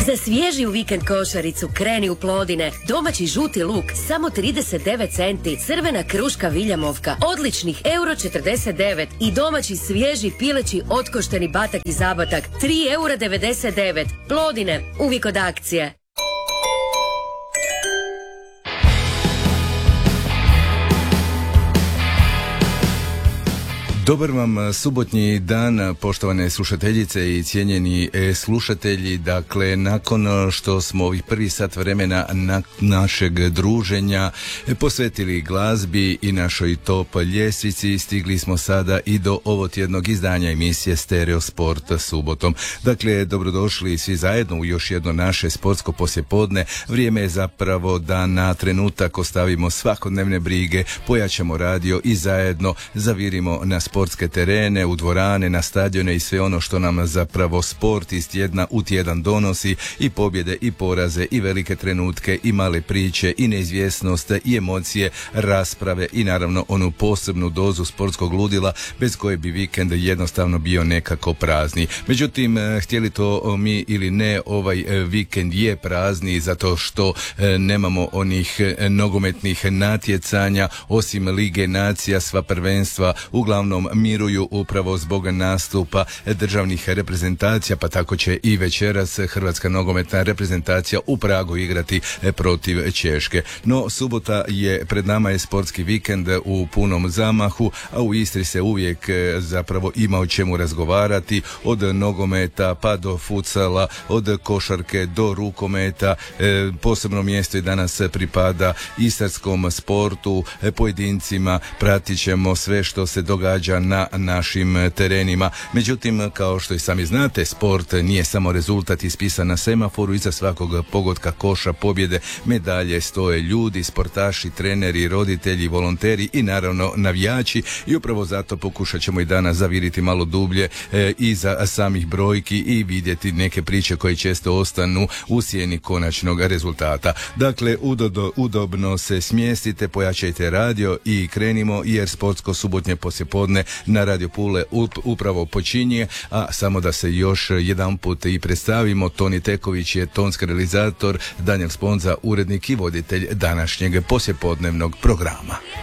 Za svježiju vikend košaricu kreni u Plodine. Domaći žuti luk samo 39 centi, crvena kruška Viljamovka odličnih €49 i domaći svježi pileći otkošteni batak i zabatak €3,99. Plodine, uvijek od akcije. Dobar vam subotnji dan, poštovane slušateljice i cijenjeni slušatelji. Dakle, nakon što smo ovih prvi sat vremena našeg druženja posvetili glazbi i našoj top ljestvici, stigli smo sada i do ovotjednog izdanja emisije Stereo Sport subotom. Dakle, dobrodošli svi zajedno u još jedno naše sportsko poslijepodne. Vrijeme je zapravo da na trenutak ostavimo svakodnevne brige, pojačamo radio i zajedno zavirimo na sportske terene, u dvorane, na stadione i sve ono što nam zapravo sport iz tjedna u tjedan donosi, i pobjede i poraze i velike trenutke i male priče i neizvjesnost i emocije, rasprave i naravno onu posebnu dozu sportskog ludila bez koje bi vikend jednostavno bio nekako prazni. Međutim, htjeli to mi ili ne, ovaj vikend je prazni zato što nemamo onih nogometnih natjecanja, osim Lige nacija, sva prvenstva uglavnom miruju upravo zbog nastupa državnih reprezentacija, pa tako će i večeras Hrvatska nogometna reprezentacija u Pragu igrati protiv Češke. No, subota je, pred nama je sportski vikend u punom zamahu, a u Istri se uvijek zapravo ima o čemu razgovarati, od nogometa pa do futsala, od košarke do rukometa. Posebno mjesto i danas pripada istarskom sportu, pojedincima, pratit ćemo sve što se događa na našim terenima. Međutim, kao što i sami znate, sport nije samo rezultat ispisan na semaforu. Iza svakog pogotka koša, pobjede, medalje stoje ljudi, sportaši, treneri, roditelji, volonteri i naravno navijači, i upravo zato pokušat ćemo i danas zaviriti malo dublje iza samih brojki i vidjeti neke priče koje često ostanu u sjeni konačnog rezultata. Dakle, udobno se smjestite, pojačajte radio i krenimo, jer sportsko subotnje poslijepodne na Radio Pule upravo počinje. A samo da se još jedan put i predstavimo, Toni Teković je tonski realizator, Daniel Sponza urednik i voditelj današnjeg poslijepodnevnog programa.